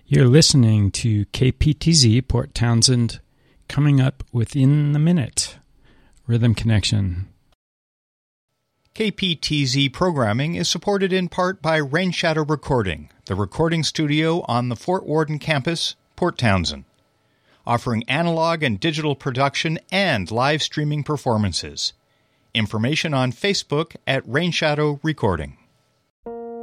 You're listening to KPTZ Port Townsend, coming up within the minute. Rhythm Connection. KPTZ programming is supported in part by Rain Shadow Recording, the recording studio on the Fort Worden campus, Port Townsend, offering analog and digital production and live streaming performances. Information on Facebook at Rain Shadow Recording.